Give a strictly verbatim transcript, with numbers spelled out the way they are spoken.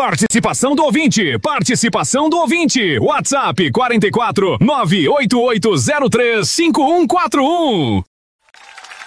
Participação do ouvinte, participação do ouvinte. WhatsApp quatro quatro nove oito oito zero três cinco um quatro um.